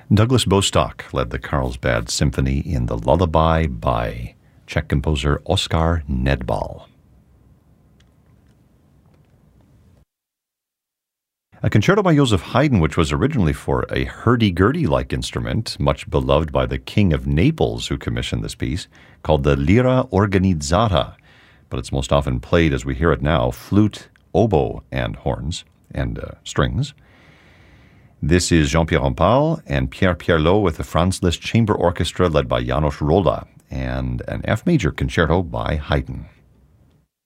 Douglas Bostock led the Carlsbad Symphony in the Lullaby by Czech composer Oskar Nedbal. A concerto by Joseph Haydn, which was originally for a hurdy-gurdy-like instrument, much beloved by the King of Naples who commissioned this piece, called the Lira Organizzata, but it's most often played, as we hear it now, flute, oboe, and horns, and strings. This is Jean-Pierre Rampal and Pierre Pierlot with the Franz Liszt Chamber Orchestra led by János Róla, and an F major concerto by Haydn.